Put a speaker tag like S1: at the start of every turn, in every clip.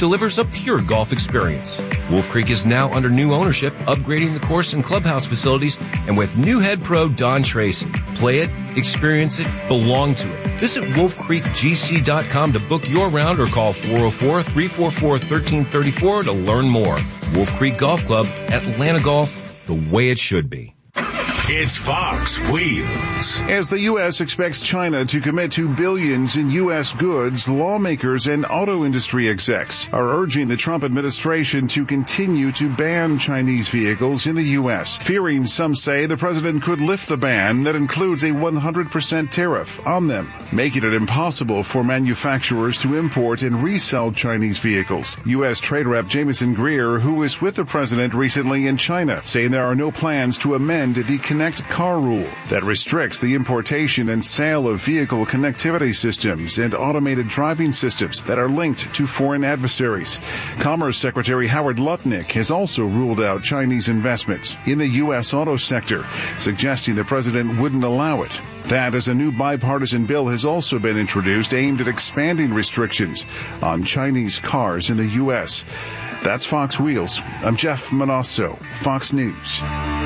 S1: delivers a pure golf experience. Wolf Creek is now under new ownership, upgrading the course and clubhouse facilities, and with new head pro Don Tracy. Play it, experience it, belong to it. Visit wolfcreekgc.com to book your round or call 404-344-1334 to learn more. Wolf Creek Golf Club, Atlanta Golf, the way it should be.
S2: It's Fox Wheels.
S3: As the U.S. expects China to commit to billions in U.S. goods, lawmakers and auto industry execs are urging the Trump administration to continue to ban Chinese vehicles in the U.S., fearing, some say, the president could lift the ban that includes a 100% tariff on them, making it impossible for manufacturers to import and resell Chinese vehicles. U.S. Trade Rep Jamieson Greer, who was with the president recently in China, saying there are no plans to amend the Connect Car rule that restricts the importation and sale of vehicle connectivity systems and automated driving systems that are linked to foreign adversaries. Commerce Secretary Howard Lutnick has also ruled out Chinese investments in the U.S. auto sector, suggesting the president wouldn't allow it. That, as a new bipartisan bill has also been introduced aimed at expanding restrictions on Chinese cars in the U.S. That's Fox Wheels. I'm Jeff Manasso, Fox News.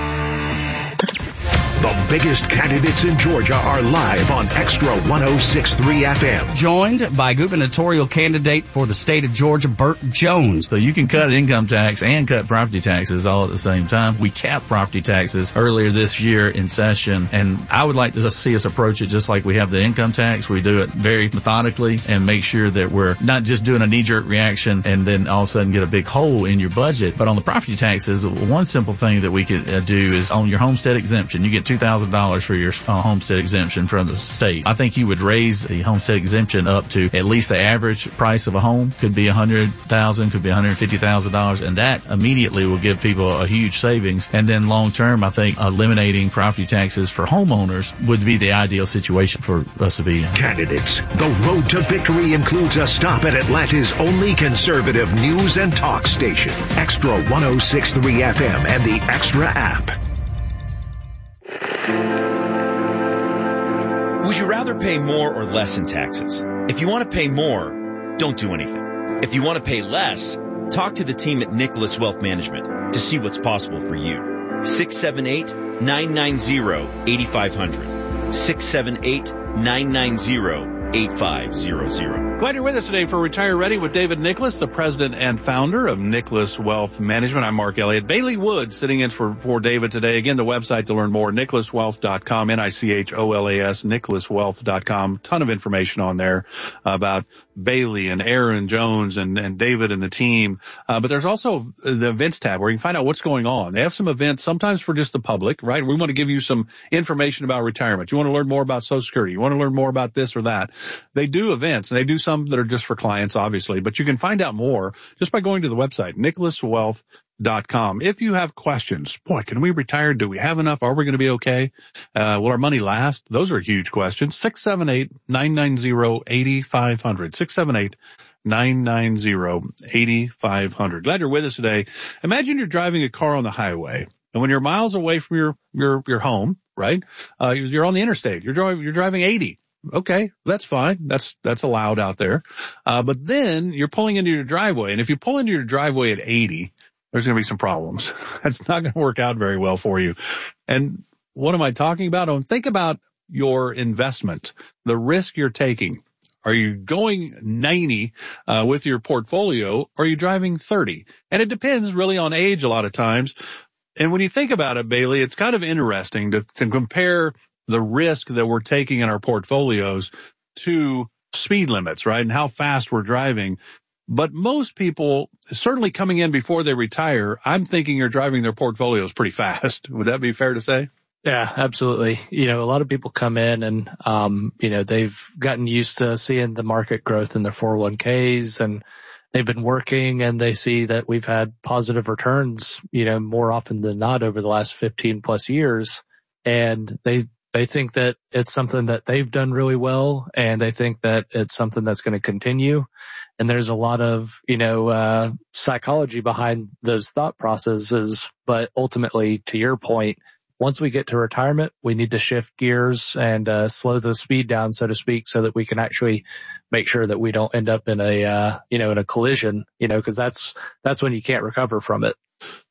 S2: The biggest candidates in Georgia are live on Extra 106.3 FM.
S4: Joined by gubernatorial candidate for the state of Georgia, Burt Jones. So you can cut income tax and cut property taxes all at the same time. We capped property taxes earlier this year in session, and I would like to see us approach it just like we have the income tax. We do it very methodically and make sure that we're not just doing a knee-jerk reaction and then all of a sudden get a big hole in your budget. But on the property taxes, one simple thing that we could do is on your homestead exemption. You get $2,000 for your homestead exemption from the state. I think you would raise the homestead exemption up to at least the average price of a home. Could be $100,000, could be $150,000, and that immediately will give people a huge savings. And then long term, I think eliminating property taxes for homeowners would be the ideal situation for us to be in.
S2: Candidates, the road to victory includes a stop at Atlanta's only conservative news and talk station, Extra 106.3 FM and the Extra app.
S5: Would you rather pay more or less in taxes? If you want to pay more, don't do anything. If you want to pay less, talk to the team at Nicholas Wealth Management to see what's possible for you. 678-990-8500. 678-990-8500.
S6: Glad you're with us today for Retire Ready with David Nicholas, the president and founder of Nicholas Wealth Management. I'm Mark Elliott. Bailey Wood sitting in for David today. Again, the website to learn more, nicholaswealth.com, Nicholas, nicholaswealth.com. Ton of information on there about Bailey and Aaron Jones and David and the team. But there's also the events tab where you can find out what's going on. They have some events sometimes for just the public, right? We want to give you some information about retirement. You want to learn more about Social Security. You want to learn more about this or that. They do events, and they do some that are just for clients, obviously, but you can find out more just by going to the website, nicholaswealth.com. If you have questions, boy, can we retire? Do we have enough? Are we going to be okay? Will our money last? Those are huge questions. 678-990-8500. 678-990-8500. Glad you're with us today. Imagine you're driving a car on the highway, and when you're miles away from your home, right? You're on the interstate. You're driving 80. Okay, that's fine. That's allowed out there. But then you're pulling into your driveway, and if you pull into your driveway at 80, there's going to be some problems. That's not going to work out very well for you. And what am I talking about? Think about your investment, the risk you're taking. Are you going 90 with your portfolio, or are you driving 30? And it depends really on age a lot of times. And when you think about it, Bailey, it's kind of interesting to compare the risk that we're taking in our portfolios to speed limits, right? And how fast we're driving. But most people, certainly coming in before they retire, I'm thinking are driving their portfolios pretty fast. Would that be fair to say?
S7: Yeah, absolutely. A lot of people come in and, they've gotten used to seeing the market growth in their 401ks, and they've been working and they see that we've had positive returns, more often than not over the last 15 plus years. And they think that it's something that they've done really well, and they think that it's something that's going to continue. And there's a lot of, psychology behind those thought processes. But ultimately, to your point, once we get to retirement, we need to shift gears and slow the speed down, so to speak, so that we can actually make sure that we don't end up in a in a collision, because that's when you can't recover from it.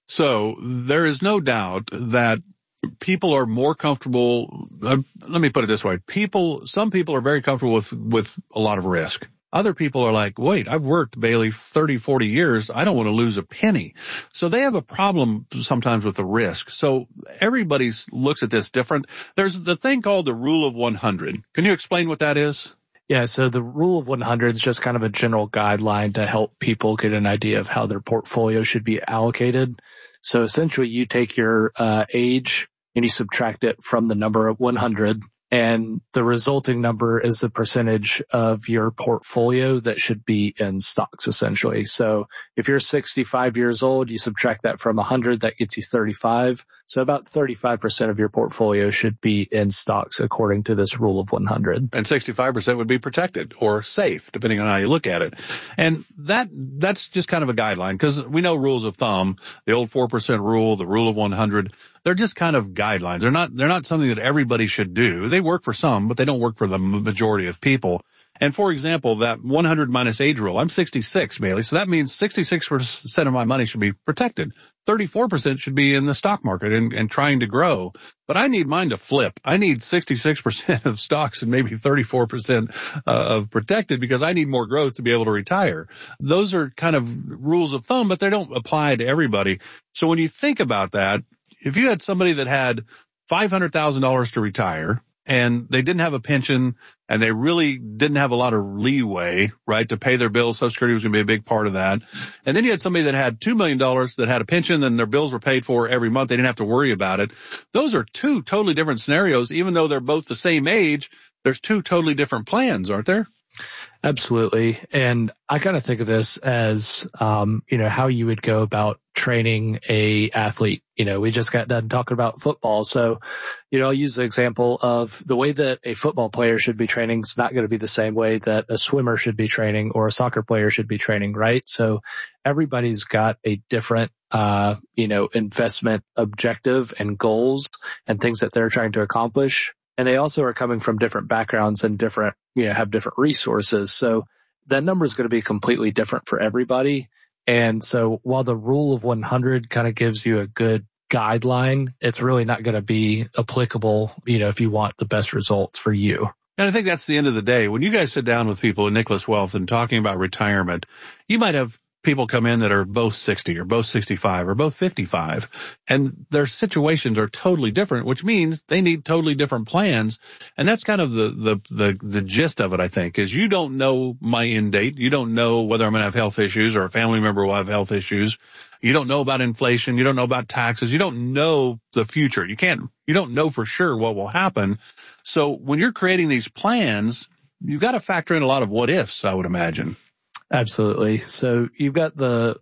S6: So there is no doubt that people are more comfortable. Let me put it this way. Some people are very comfortable with a lot of risk. Other people are like, wait, I've worked, Bailey, 30, 40 years. I don't want to lose a penny. So they have a problem sometimes with the risk. So everybody looks at this different. There's the thing called the rule of 100. Can you explain what that is?
S7: Yeah, so the rule of 100 is just kind of a general guideline to help people get an idea of how their portfolio should be allocated. So essentially you take your age and you subtract it from the number of 100. And the resulting number is the percentage of your portfolio that should be in stocks, essentially. So if you're 65 years old, you subtract that from 100, that gets you 35. So about 35% of your portfolio should be in stocks according to this rule of 100.
S6: And 65% would be protected or safe, depending on how you look at it. And that's just kind of a guideline, because we know rules of thumb, the old 4% rule, the rule of 100. They're just kind of guidelines. They're not something that everybody should do. They work for some, but they don't work for the majority of people. And for example, that 100 minus age rule, I'm 66, Bailey. So that means 66% of my money should be protected. 34% should be in the stock market and trying to grow. But I need mine to flip. I need 66% of stocks and maybe 34% of protected, because I need more growth to be able to retire. Those are kind of rules of thumb, but they don't apply to everybody. So when you think about that, if you had somebody that had $500,000 to retire and they didn't have a pension and they really didn't have a lot of leeway, right, to pay their bills, Social Security was going to be a big part of that. And then you had somebody that had $2 million that had a pension and their bills were paid for every month. They didn't have to worry about it. Those are two totally different scenarios. Even though they're both the same age, there's two totally different plans, aren't there?
S7: Absolutely. And I kind of think of this as, how you would go about training a athlete. We just got done talking about football. So, I'll use the example of the way that a football player should be training is not going to be the same way that a swimmer should be training or a soccer player should be training, right? So everybody's got a different, investment objective and goals and things that they're trying to accomplish. And they also are coming from different backgrounds and different, have different resources. So that number is going to be completely different for everybody. And so while the rule of 100 kind of gives you a good guideline, it's really not going to be applicable, if you want the best results for you.
S6: And I think that's the end of the day. When you guys sit down with people at Nicholas Wealth and talking about retirement, you might have people come in that are both 60 or both 65 or both 55, and their situations are totally different, which means they need totally different plans. And that's kind of the gist of it, I think, is you don't know my end date. You don't know whether I'm going to have health issues or a family member will have health issues. You don't know about inflation. You don't know about taxes. You don't know the future. You don't know for sure what will happen. So when you're creating these plans, you've got to factor in a lot of what ifs, I would imagine.
S7: Absolutely. So you've got the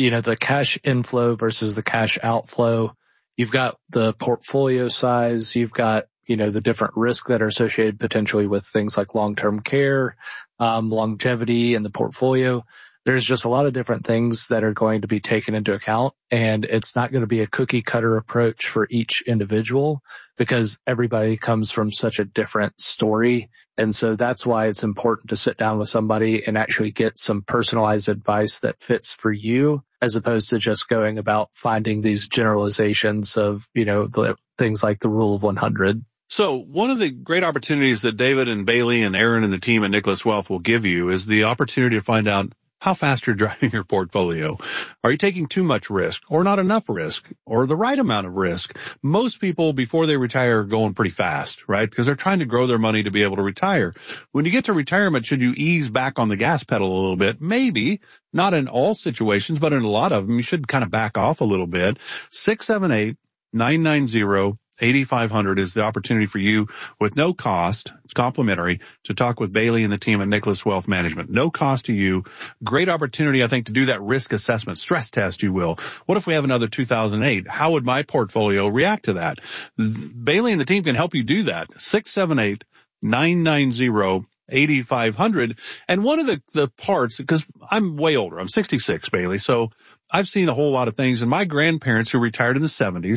S7: cash inflow versus the cash outflow. You've got the portfolio size. You've got, the different risks that are associated potentially with things like long-term care, longevity in the portfolio. There's just a lot of different things that are going to be taken into account, and it's not going to be a cookie cutter approach for each individual because everybody comes from such a different story. And so that's why it's important to sit down with somebody and actually get some personalized advice that fits for you, as opposed to just going about finding these generalizations of, the things like the rule of 100.
S6: So one of the great opportunities that David and Bailey and Aaron and the team at Nicholas Wealth will give you is the opportunity to find out how fast you're driving your portfolio. Are you taking too much risk or not enough risk or the right amount of risk? Most people before they retire are going pretty fast, right? Because they're trying to grow their money to be able to retire. When you get to retirement, should you ease back on the gas pedal a little bit? Maybe, not in all situations, but in a lot of them, you should kind of back off a little bit. 678-990-8500 is the opportunity for you with no cost. It's complimentary to talk with Bailey and the team at Nicholas Wealth Management. No cost to you. Great opportunity, I think, to do that risk assessment, stress test, you will. What if we have another 2008? How would my portfolio react to that? Bailey and the team can help you do that. 678-990-8500. And one of the parts, because I'm way older, I'm 66, Bailey, so I've seen a whole lot of things. And my grandparents who retired in the 70s,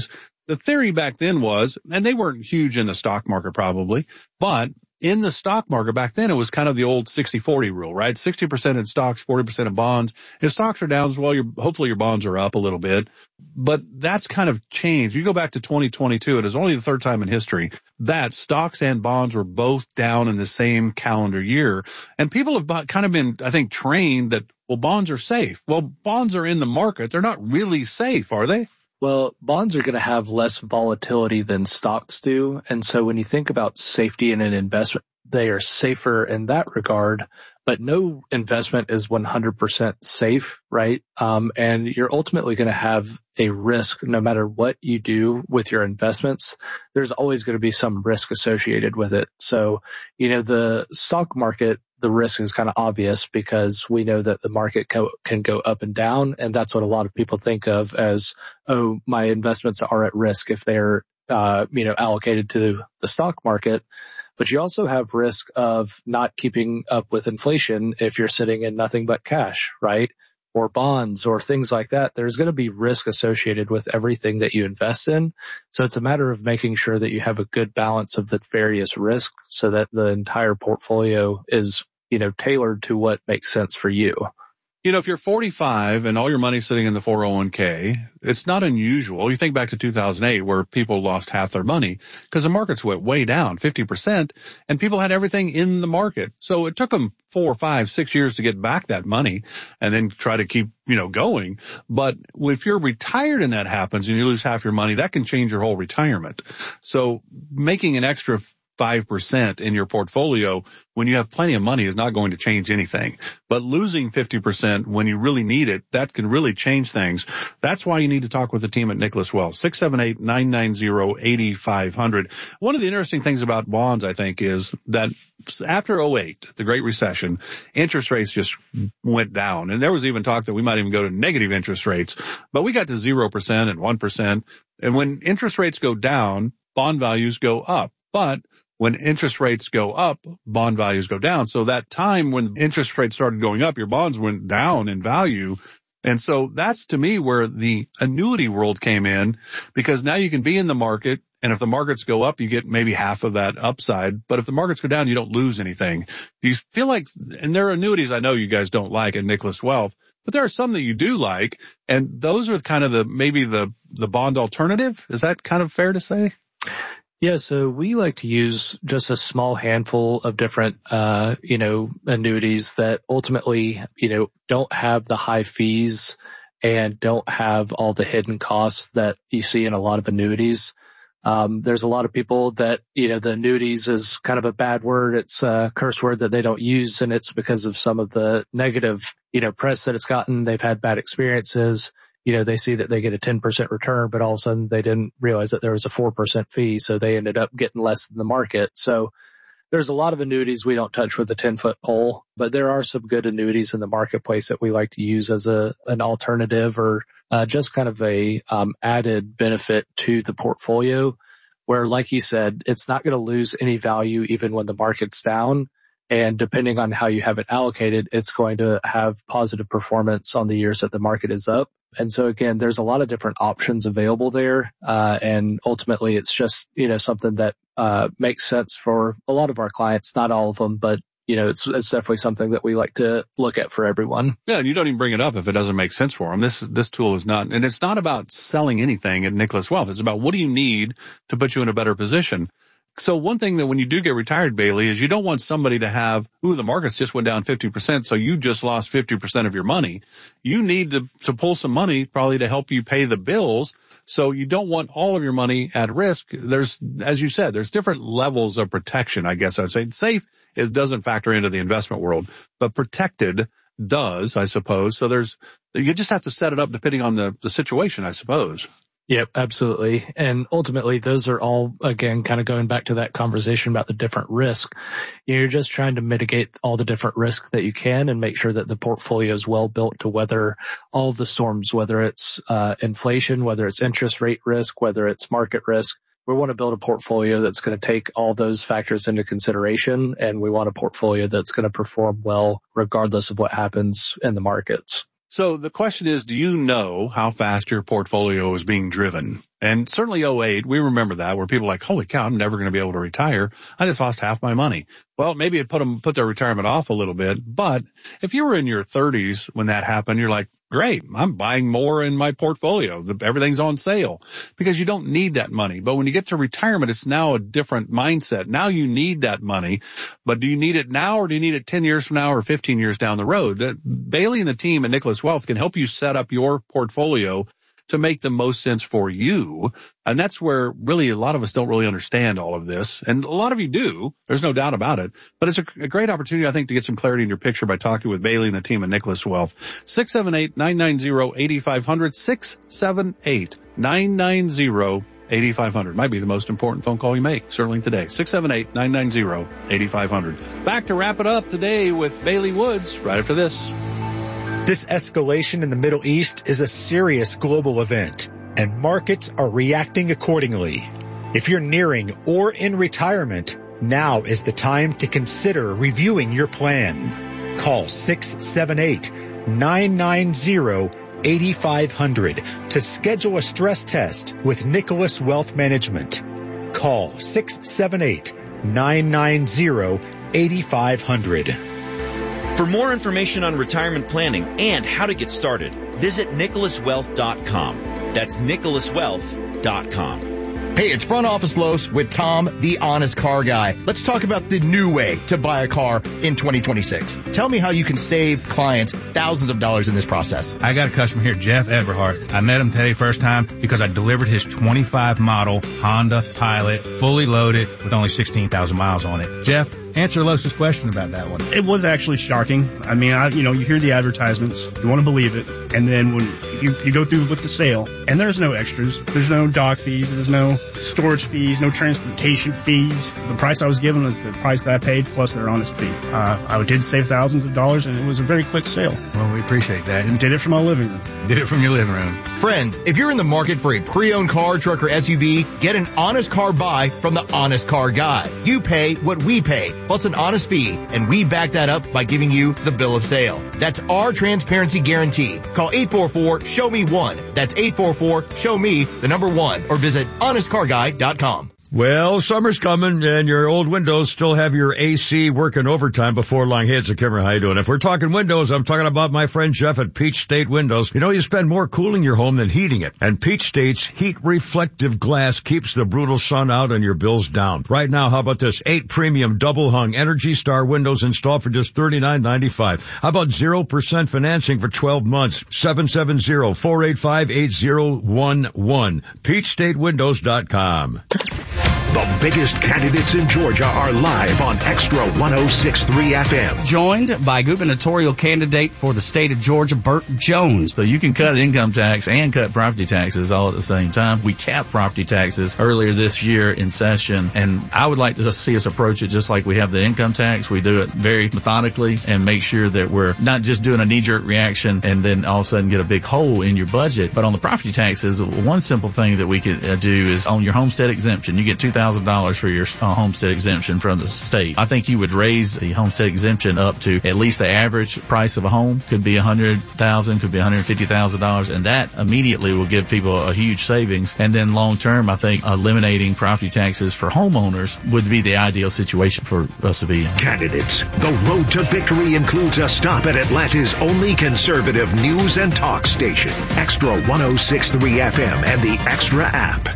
S6: the theory back then was, and they weren't huge in the stock market probably, but in the stock market back then, it was kind of the old 60-40 rule, right? 60% in stocks, 40% in bonds. If stocks are down, well, hopefully your bonds are up a little bit. But that's kind of changed. You go back to 2022, it is only the third time in history that stocks and bonds were both down in the same calendar year. And people have kind of been, I think, trained that, well, bonds are safe. Well, bonds are in the market. They're not really safe, are they?
S7: Well, bonds are going to have less volatility than stocks do. And so when you think about safety in an investment, they are safer in that regard, but no investment is 100% safe, right? And you're ultimately going to have a risk no matter what you do with your investments. There's always going to be some risk associated with it. So, the stock market, the risk is kind of obvious because we know that the market can go up and down. And that's what a lot of people think of as, oh, my investments are at risk if they're, allocated to the stock market. But you also have risk of not keeping up with inflation if you're sitting in nothing but cash, right? Or bonds or things like that. There's going to be risk associated with everything that you invest in. So it's a matter of making sure that you have a good balance of the various risks so that the entire portfolio is, tailored to what makes sense for you.
S6: If you're 45 and all your money's sitting in the 401k, it's not unusual. You think back to 2008 where people lost half their money because the markets went way down 50% and people had everything in the market. So it took them 4, 5, 6 years to get back that money and then try to keep, going. But if you're retired and that happens and you lose half your money, that can change your whole retirement. So making an extra 5% in your portfolio when you have plenty of money is not going to change anything. But losing 50% when you really need it, that can really change things. That's why you need to talk with the team at Nicholas Wealth, 678-990-8500. One of the interesting things about bonds, I think, is that after 2008, the Great Recession, interest rates just went down. And there was even talk that we might even go to negative interest rates. But we got to 0% and 1%. And when interest rates go down, bond values go up. But when interest rates go up, bond values go down. So that time when interest rates started going up, your bonds went down in value. And so that's to me where the annuity world came in, because now you can be in the market. And if the markets go up, you get maybe half of that upside. But if the markets go down, you don't lose anything. Do you feel like, and there are annuities I know you guys don't like at Nicholas Wealth, but there are some that you do like. And those are kind of maybe the bond alternative. Is that kind of fair to say?
S7: Yeah, so we like to use just a small handful of different, annuities that ultimately, don't have the high fees and don't have all the hidden costs that you see in a lot of annuities. There's a lot of people that, the annuities is kind of a bad word. It's a curse word that they don't use, and it's because of some of the negative, press that it's gotten. They've had bad experiences. They see that they get a 10% return, but all of a sudden they didn't realize that there was a 4% fee. So they ended up getting less than the market. So there's a lot of annuities we don't touch with a 10-foot pole, but there are some good annuities in the marketplace that we like to use as an alternative or just kind of a added benefit to the portfolio where, like you said, it's not going to lose any value even when the market's down. And depending on how you have it allocated, it's going to have positive performance on the years that the market is up. And so again, there's a lot of different options available there. And ultimately it's just, something that, makes sense for a lot of our clients, not all of them, but it's definitely something that we like to look at for everyone.
S6: Yeah. And you don't even bring it up if it doesn't make sense for them. This tool is not, and it's not about selling anything at Nicholas Wealth. It's about what do you need to put you in a better position. So one thing that when you do get retired, Bailey, is you don't want somebody to have, the markets just went down 50%, so you just lost 50% of your money. You need to pull some money probably to help you pay the bills. So you don't want all of your money at risk. There's, as you said, there's different levels of protection, I guess I'd say. Safe doesn't factor into the investment world, but protected does, I suppose. So you just have to set it up depending on the situation, I suppose.
S7: Yep, absolutely. And ultimately, those are all, again, kind of going back to that conversation about the different risk. You're just trying to mitigate all the different risks that you can and make sure that the portfolio is well built to weather all of the storms, whether it's inflation, whether it's interest rate risk, whether it's market risk. We want to build a portfolio that's going to take all those factors into consideration, and we want a portfolio that's going to perform well regardless of what happens in the markets.
S6: So the question is, do you know how fast your portfolio is being driven? And certainly 08, we remember that, where people are like, holy cow, I'm never going to be able to retire. I just lost half my money. Well, maybe it put their retirement off a little bit. But if you were in your 30s when that happened, you're like, great, I'm buying more in my portfolio. Everything's on sale, because you don't need that money. But when you get to retirement, it's now a different mindset. Now you need that money, but do you need it now, or do you need it 10 years from now or 15 years down the road? Bailey and the team at Nicholas Wealth can help you set up your portfolio to make the most sense for you. And that's where really a lot of us don't really understand all of this. And a lot of you do. There's no doubt about it. But it's a great opportunity, I think, to get some clarity in your picture by talking with Bailey and the team at Nicholas Wealth. 678-990-8500. 678-990-8500. Might be the most important phone call you make, certainly today. 678-990-8500. Back to wrap it up today with Bailey Woods right after this.
S8: This escalation in the Middle East is a serious global event, and markets are reacting accordingly. If you're nearing or in retirement, now is the time to consider reviewing your plan. Call 678-990-8500 to schedule a stress test with Nicholas Wealth Management. Call 678-990-8500.
S5: For more information on retirement planning and how to get started, visit nicholaswealth.com. That's nicholaswealth.com.
S9: Hey, it's Front Office Los with Tom, the honest car guy. Let's talk about the new way to buy a car in 2026. Tell me how you can save clients thousands of dollars in this process.
S10: I got a customer here, Jeff Everhart. I met him today first time because I delivered his 25 model Honda Pilot, fully loaded with only 16,000 miles on it. Jeff, answer Los's question about that one.
S11: It was actually shocking. I mean, you hear the advertisements, you want to believe it, and then when you go through with the sale, and there's no extras, there's no dock fees, there's no storage fees, no transportation fees. The price I was given was the price that I paid plus their honest fee. I did save thousands of dollars, and it was a very quick sale.
S10: Well, we appreciate that.
S11: And did it from my living room.
S10: Did it from your living room.
S9: Friends, if you're in the market for a pre-owned car, truck, or SUV, get an honest car buy from the Honest Car Guy. You pay what we pay, plus an honest fee, and we back that up by giving you the bill of sale. That's our transparency guarantee. Call 844-SHOW-ME-1. That's 844-SHOW-ME, the number 1, or visit honestcarguy.com.
S12: Well, summer's coming, and your old windows still have your AC working overtime before long. Hey, it's Kimmer. How you doing? If we're talking windows, I'm talking about my friend Jeff at Peach State Windows. You know, you spend more cooling your home than heating it. And Peach State's heat reflective glass keeps the brutal sun out and your bills down. Right now, how about this? 8 premium double hung Energy Star windows installed for just $39.95. How about 0% financing for 12 months? 770-485-8011. PeachStateWindows.com.
S2: The biggest candidates in Georgia are live on Extra 106.3 FM.
S4: Joined by gubernatorial candidate for the state of Georgia, Burt Jones. So you can cut income tax and cut property taxes all at the same time. We capped property taxes earlier this year in session, and I would like to see us approach it just like we have the income tax. We do it very methodically and make sure that we're not just doing a knee-jerk reaction and then all of a sudden get a big hole in your budget. But on the property taxes, one simple thing that we could do is on your homestead exemption. You get $2,000 for your homestead exemption from the state. I think you would raise the homestead exemption up to at least the average price of a home. Could be $100,000, could be $150,000, and that immediately will give people a huge savings. And then long term, I think eliminating property taxes for homeowners would be the ideal situation for us to be in.
S2: Candidates. The road to victory includes a stop at Atlanta's only conservative news and talk station, Extra 106.3 FM and the Extra app.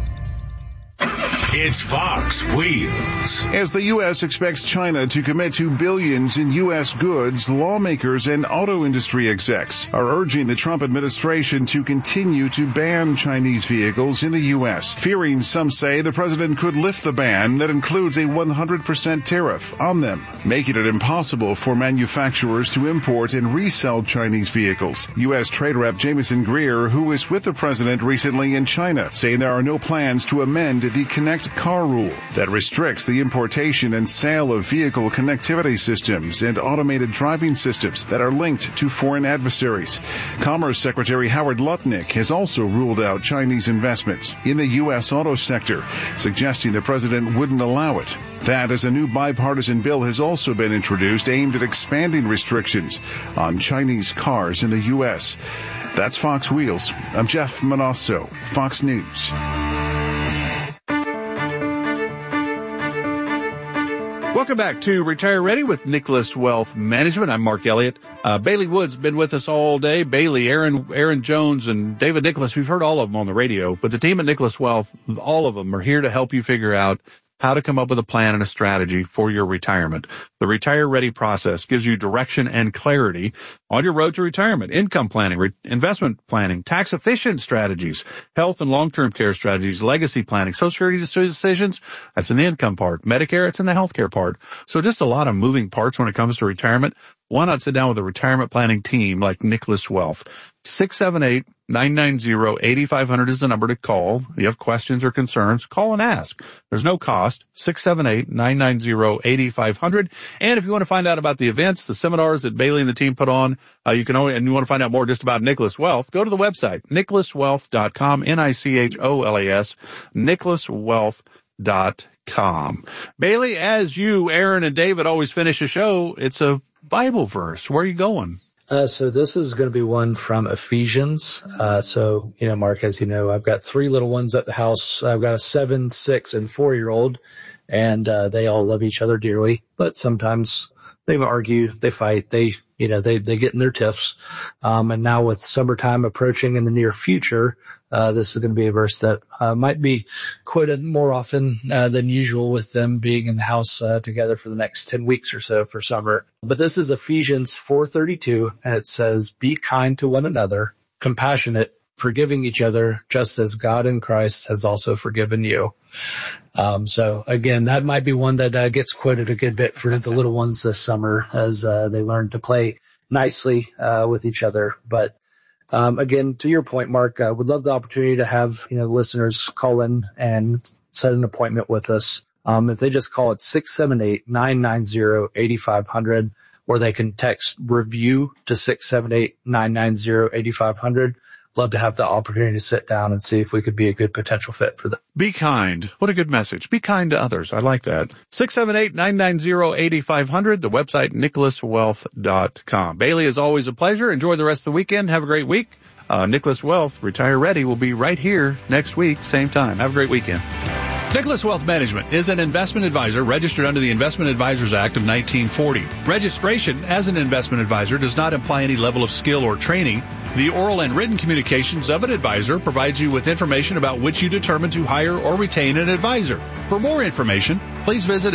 S13: It's Fox Wheels.
S3: As the U.S. expects China to commit to billions in U.S. goods, lawmakers and auto industry execs are urging the Trump administration to continue to ban Chinese vehicles in the U.S., fearing, some say, the president could lift the ban that includes a 100% tariff on them, making it impossible for manufacturers to import and resell Chinese vehicles. U.S. Trade Rep Jameson Greer, who was with the president recently in China, saying there are no plans to amend the Connect Car rule that restricts the importation and sale of vehicle connectivity systems and automated driving systems that are linked to foreign adversaries. Commerce Secretary Howard Lutnick has also ruled out Chinese investments in the U.S. auto sector, suggesting the president wouldn't allow it. That, as a new bipartisan bill has also been introduced aimed at expanding restrictions on Chinese cars in the U.S. That's Fox Wheels. I'm Jeff Manasso, Fox News.
S6: Welcome back to Retire Ready with Nicholas Wealth Management. I'm Mark Elliott. Bailey Wood's been with us all day. Bailey, Aaron Jones, and David Nicholas. We've heard all of them on the radio, but the team at Nicholas Wealth, all of them are here to help you figure out how to come up with a plan and a strategy for your retirement. The Retire Ready process gives you direction and clarity on your road to retirement, income planning, investment planning, tax efficient strategies, health and long-term care strategies, legacy planning, Social Security decisions. That's in the income part. Medicare, it's in the healthcare part. So just a lot of moving parts when it comes to retirement. Why not sit down with a retirement planning team like Nicholas Wealth? 678-990-8500 is the number to call. If you have questions or concerns, call and ask. There's no cost. 678-990-8500. And if you want to find out about the events, the seminars that Bailey and the team put on, and you want to find out more just about Nicholas Wealth, go to the website, nicholaswealth.com, NICHOLAS, nicholaswealth.com. Bailey, as you, Aaron, and David always finish a show, it's a Bible verse. Where are you going?
S7: So this is going to be one from Ephesians. So, Mark, as you know, I've got 3 little ones at the house. I've got a 7, 6, and 4-year-old, and they all love each other dearly, but sometimes they argue, they fight, they get in their tiffs. And now with summertime approaching in the near future, this is going to be a verse that might be quoted more often than usual with them being in the house together for the next 10 weeks or so for summer. But this is Ephesians 4:32, and it says, "Be kind to one another, compassionate, forgiving each other, just as God in Christ has also forgiven you." So again, that might be one that gets quoted a good bit for the little ones this summer as they learn to play nicely with each other. But again, to your point, Mark, would love the opportunity to have listeners call in and set an appointment with us. If they just call it 678-990-8500, or they can text REVIEW to 678-990-8500. Love to have the opportunity to sit down and see if we could be a good potential fit for them.
S6: Be kind. What a good message. Be kind to others. I like that. 678-990-8500. The website, nicholaswealth.com. Bailey, is always a pleasure. Enjoy the rest of the weekend. Have a great week. Nicholas Wealth, Retire Ready, will be right here next week, same time. Have a great weekend. Nicholas Wealth Management is an investment advisor registered under the Investment Advisors Act of 1940. Registration as an investment advisor does not imply any level of skill or training. The oral and written communications of an advisor provides you with information about which you determine to hire or retain an advisor. For more information, please visit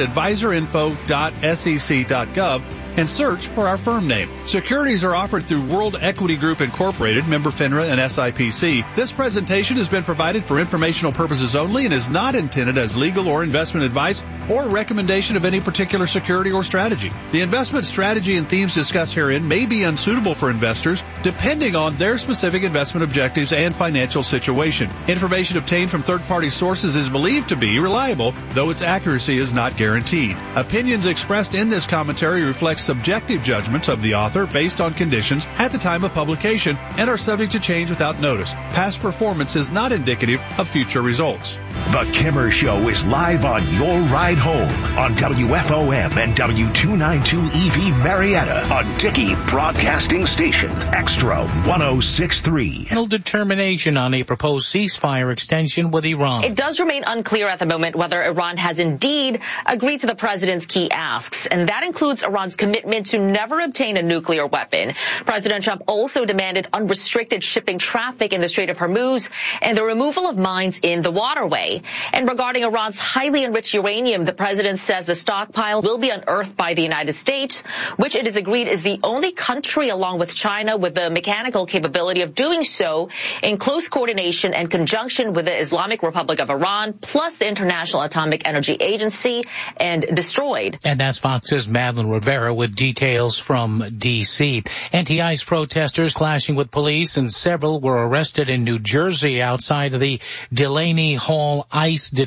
S6: advisorinfo.sec.gov and search for our firm name. Securities are offered through World Equity Group Incorporated, member FINRA and SIPC. This presentation has been provided for informational purposes only and is not intended as legal or investment advice or recommendation of any particular security or strategy. The investment strategy and themes discussed herein may be unsuitable for investors depending on their specific investment objectives and financial situation. Information obtained from third-party sources is believed to be reliable, though its accuracy is not guaranteed. Opinions expressed in this commentary reflect subjective judgments of the author based on conditions at the time of publication and are subject to change without notice. Past performance is not indicative of future results.
S2: The Kimmer Show is live on your ride home on WFOM and W292EV Marietta on Dickey Broadcasting Station, Extra 106.3.
S14: Final determination on a proposed ceasefire extension with Iran.
S15: It does remain unclear at the moment whether Iran has indeed agreed to the president's key asks, and that includes Iran's commitment to never obtain a nuclear weapon. President Trump also demanded unrestricted shipping traffic in the Strait of Hormuz and the removal of mines in the waterway. And regarding Iran's highly enriched uranium, the president says the stockpile will be unearthed by the United States, which it is agreed is the only country along with China with the mechanical capability of doing so in close coordination and conjunction with the Islamic Republic of Iran, plus the International Atomic Energy Agency, and destroyed.
S14: And that's Fox's Madeline Rivera with details from D.C. Anti-ICE protesters clashing with police, and several were arrested in New Jersey outside of the Delaney Hall ICE detention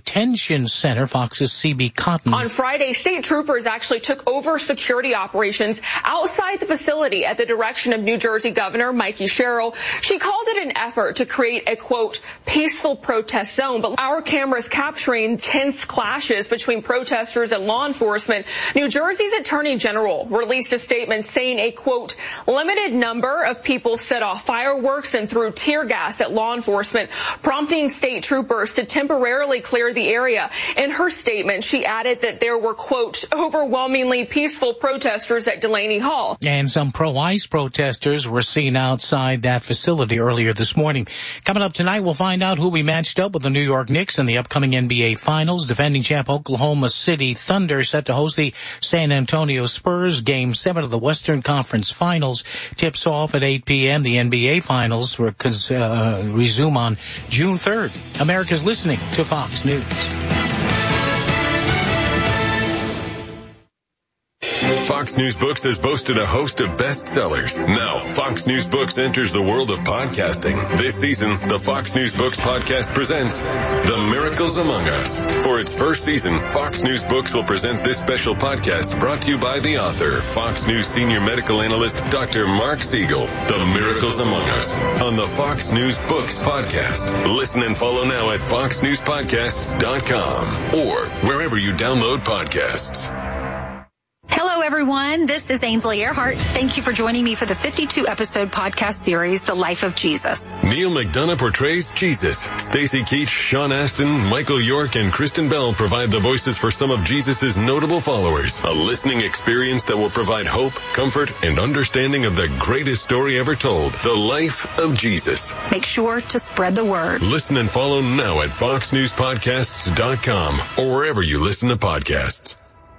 S14: Detention Center. Fox's CB Cotton.
S16: On Friday, state troopers actually took over security operations outside the facility at the direction of New Jersey Governor Mikey Sherrill. She called it an effort to create a, quote, peaceful protest zone. But our cameras capturing tense clashes between protesters and law enforcement. New Jersey's Attorney General released a statement saying a, quote, limited number of people set off fireworks and threw tear gas at law enforcement, prompting state troopers to temporarily clear the area. In her statement, she added that there were, quote, overwhelmingly peaceful protesters at Delaney Hall.
S14: And some pro-ICE protesters were seen outside that facility earlier this morning. Coming up tonight, we'll find out who we matched up with the New York Knicks in the upcoming NBA Finals. Defending champ Oklahoma City Thunder set to host the San Antonio Spurs. Game 7 of the Western Conference Finals tips off at 8 p.m. The NBA Finals resume on June 3rd. America's listening to Fox News.
S17: Fox News Books has boasted a host of bestsellers. Now, Fox News Books enters the world of podcasting. This season, the Fox News Books podcast presents The Miracles Among Us. For its first season, Fox News Books will present this special podcast brought to you by the author, Fox News senior medical analyst, Dr. Mark Siegel. The Miracles Among Us on the Fox News Books podcast. Listen and follow now at foxnewspodcasts.com or wherever you download podcasts.
S18: Hello, everyone. This is Ainsley Earhart. Thank you for joining me for the 52-episode podcast series, The Life of Jesus.
S17: Neil McDonough portrays Jesus. Stacey Keach, Sean Astin, Michael York, and Kristen Bell provide the voices for some of Jesus' notable followers. A listening experience that will provide hope, comfort, and understanding of the greatest story ever told, The Life of Jesus.
S18: Make sure to spread the word.
S17: Listen and follow now at foxnewspodcasts.com or wherever you listen to podcasts.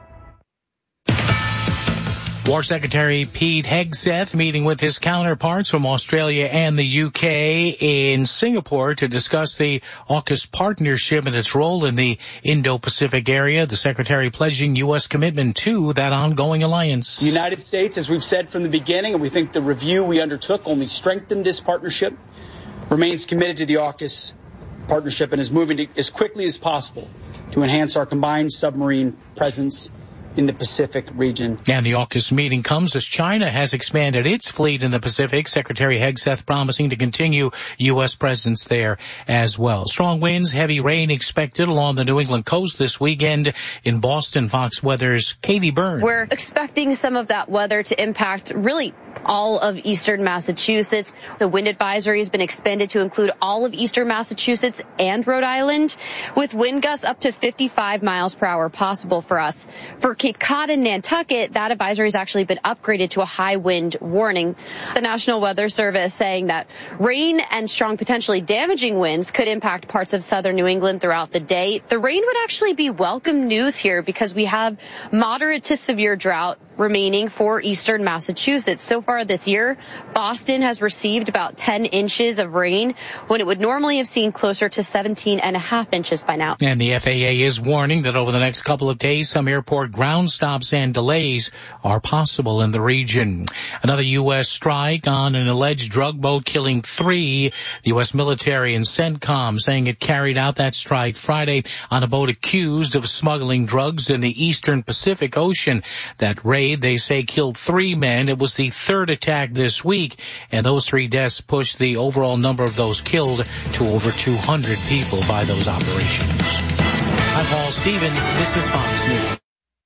S14: War Secretary Pete Hegseth meeting with his counterparts from Australia and the UK in Singapore to discuss the AUKUS partnership and its role in the Indo-Pacific area. The Secretary pledging U.S. commitment to that ongoing alliance.
S19: The United States, as we've said from the beginning, and we think the review we undertook only strengthened this partnership, remains committed to the AUKUS partnership and is moving as quickly as possible to enhance our combined submarine presence in the Pacific region.
S14: And the AUKUS meeting comes as China has expanded its fleet in the Pacific. Secretary Hegseth promising to continue U.S. presence there as well. Strong winds, heavy rain expected along the New England coast this weekend. In Boston, Fox Weather's Katie Byrne.
S20: We're expecting some of that weather to impact really all of eastern Massachusetts. The wind advisory has been expanded to include all of eastern Massachusetts and Rhode Island, with wind gusts up to 55 miles per hour possible for us. For Cape Cod and Nantucket, that advisory has actually been upgraded to a high wind warning. The National Weather Service saying that rain and strong, potentially damaging winds could impact parts of southern New England throughout the day. The rain would actually be welcome news here because we have moderate to severe drought remaining for eastern Massachusetts. So far this year, Boston has received about 10 inches of rain when it would normally have seen closer to 17.5 inches by now.
S14: And the FAA is warning that over the next couple of days, some airport ground stops and delays are possible in the region. Another U.S. strike on an alleged drug boat killing 3. The U.S. military and CENTCOM saying it carried out that strike Friday on a boat accused of smuggling drugs in the eastern Pacific Ocean. That raid, they say, killed 3 men. It was the third attack this week, and those 3 deaths pushed the overall number of those killed to over 200 people by those operations. I'm Paul Stevens. This is Fox News.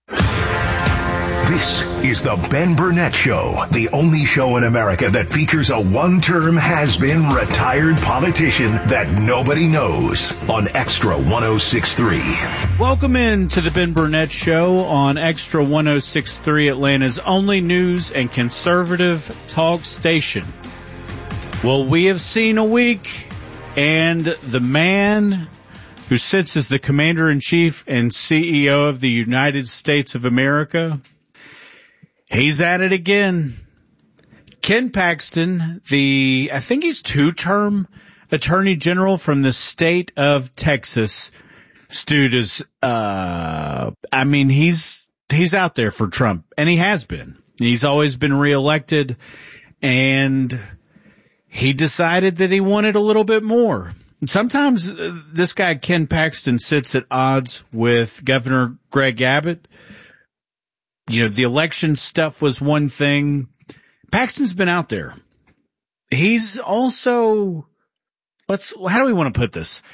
S2: This is the Ben Burnett Show, the only show in America that features a one-term has-been retired politician that nobody knows on Extra 106.3.
S6: Welcome in to the Ben Burnett Show on Extra 106.3, Atlanta's only news and conservative talk station. Well, we have seen a week, and the man who sits as the Commander-in-Chief and CEO of the United States of America, he's at it again. Ken Paxton, I think he's 2-term Attorney General from the state of Texas, stood as, he's out there for Trump, and he has been. He's always been reelected, and he decided that he wanted a little bit more. sometimes this guy, Ken Paxton, sits at odds with Governor Greg Abbott. You know, the election stuff was one thing. Paxton's been out there. He's also, how do we want to put this?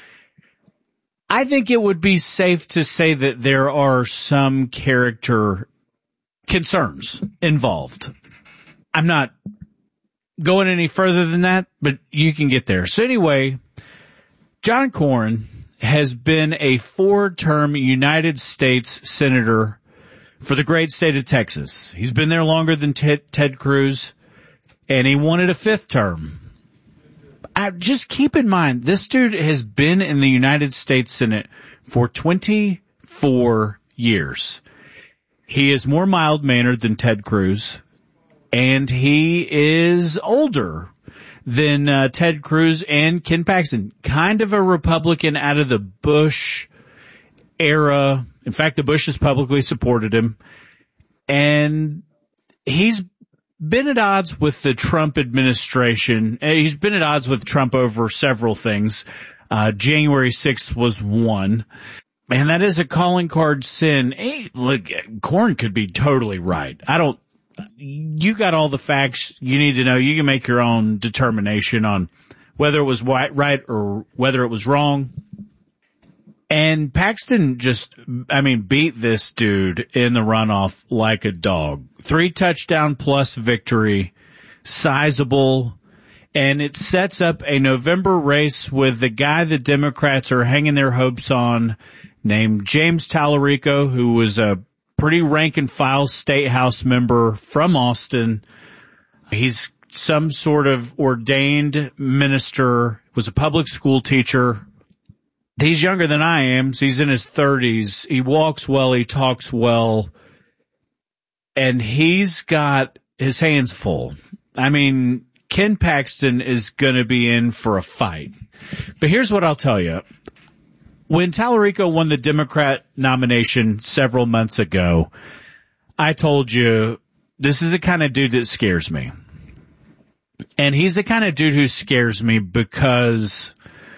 S6: I think it would be safe to say that there are some character concerns involved. I'm not going any further than that, but you can get there. So anyway, John Cornyn has been a 4-term United States Senator for the great state of Texas. He's been there longer than Ted Cruz, and he wanted a 5th term. Just keep in mind, this dude has been in the United States Senate for 24 years. He is more mild-mannered than Ted Cruz, and he is older than Ted Cruz and Ken Paxton. Kind of a Republican out of the Bush era. In fact, the Bushes publicly supported him. And he's been at odds with the Trump administration. He's been at odds with Trump over several things. January 6th was one. And that is a calling card sin. Hey, look, Cornyn could be totally right. You got all the facts you need to know. You can make your own determination on whether it was right or whether it was wrong. And Paxton beat this dude in the runoff like a dog. 3 touchdown plus victory, sizable, and it sets up a November race with the guy the Democrats are hanging their hopes on, named James Tallarico, who was a pretty rank and file state house member from Austin. He's some sort of ordained minister, was a public school teacher. He's younger than I am, so he's in his 30s. He walks well, he talks well, and he's got his hands full. I mean, Ken Paxton is going to be in for a fight. But here's what I'll tell you. When Tallarico won the Democrat nomination several months ago, I told you, this is the kind of dude that scares me. And he's the kind of dude who scares me because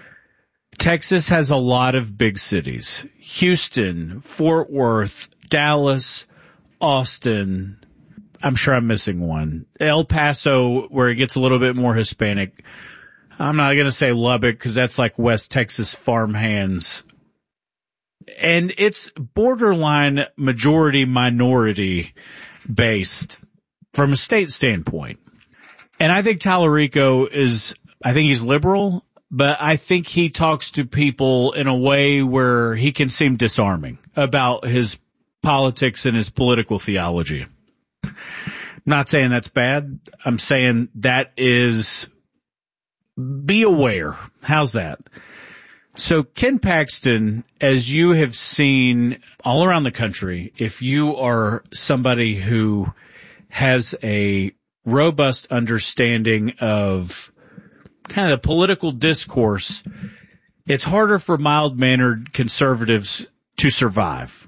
S6: Texas has a lot of big cities. Houston, Fort Worth, Dallas, Austin. I'm sure I'm missing one. El Paso, where it gets a little bit more Hispanic. I'm not going to say Lubbock because that's like West Texas farmhands. And it's borderline majority minority based from a state standpoint. And I think Tallarico he's liberal, but I think he talks to people in a way where he can seem disarming about his politics and his political theology. I'm not saying that's bad. I'm saying that is, be aware. How's that? So Ken Paxton, as you have seen all around the country, if you are somebody who has a robust understanding of kind of the political discourse, it's harder for mild-mannered conservatives to survive.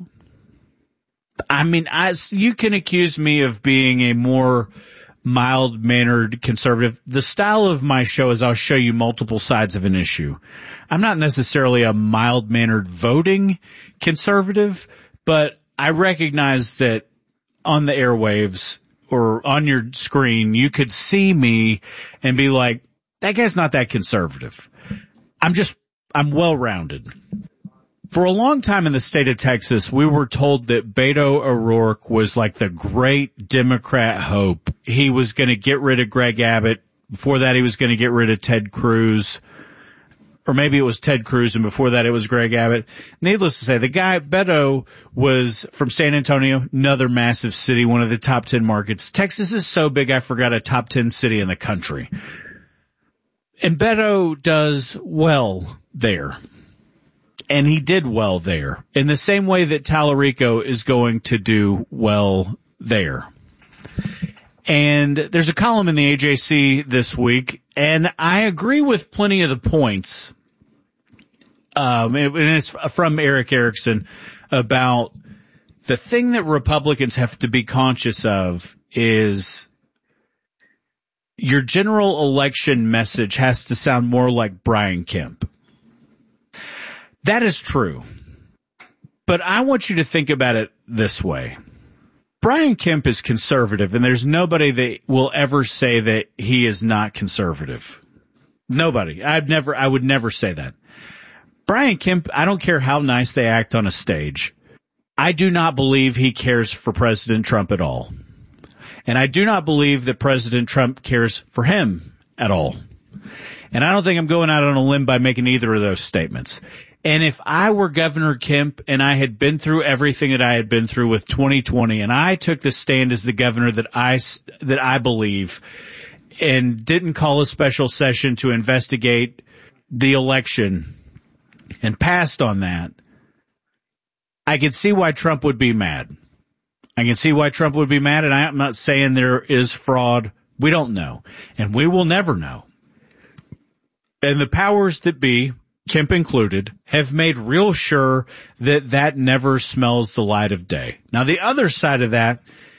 S6: I mean, you can accuse me of being a more mild-mannered conservative. The style of my show is I'll show you multiple sides of an issue. I'm not necessarily a mild-mannered voting conservative, but I recognize that on the airwaves or on your screen, you could see me and be like, that guy's not that conservative. I'm well-rounded. For a long time in the state of Texas, we were told that Beto O'Rourke was like the great Democrat hope. He was going to get rid of Greg Abbott. Before that, he was going to get rid of Ted Cruz. Or maybe it was Ted Cruz, and before that it was Greg Abbott. Needless to say, the guy, Beto, was from San Antonio, another massive city, one of the top 10 markets. Texas is so big I forgot a top 10 city in the country. And Beto does well there. And he did well there, in the same way that Tallarico is going to do well there. And there's a column in the AJC this week, and I agree with plenty of the points. And it's from Eric Erickson about the thing that Republicans have to be conscious of is your general election message has to sound more like Brian Kemp.
S21: That is true. But I want you to think about it this way. Brian Kemp is conservative, and there's nobody that will ever say that he is not conservative. Nobody. I would never say that. Brian Kemp, I don't care how nice they act on a stage. I do not believe he cares for President Trump at all. And I do not believe that President Trump cares for him at all. And I don't think I'm going out on a limb by making either of those statements. And if I were Governor Kemp and I had been through everything that I had been through with 2020 and I took the stand as the governor that I believe and didn't call a special session to investigate the election and passed on that, I can see why Trump would be mad. I can see why Trump would be mad, and I'm not saying there is fraud. We don't know, and we will never know. And the powers that be, Kemp included, have made real sure that that never smells the light of day. Now, the other side of that